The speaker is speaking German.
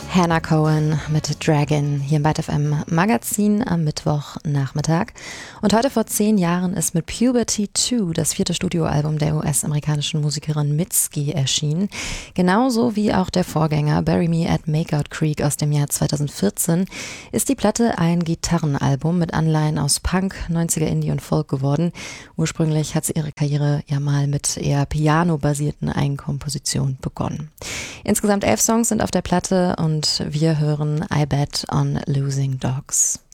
Hannah Cohen mit Dragon hier im Byte FM Magazin am Mittwochnachmittag. Und heute vor 10 Jahren ist mit Puberty 2 das 4. Studioalbum der US-amerikanischen Musikerin Mitski erschienen. Genauso wie auch der Vorgänger Bury Me at Makeout Creek aus dem Jahr 2014 ist die Platte ein Gitarrenalbum mit Anleihen aus Punk, 90er Indie und Folk geworden. Ursprünglich hat sie ihre Karriere ja mal mit eher piano-basierten Eigenkompositionen begonnen. Insgesamt 11 Songs sind auf der Platte und wir hören I Bet on Losing Dogs.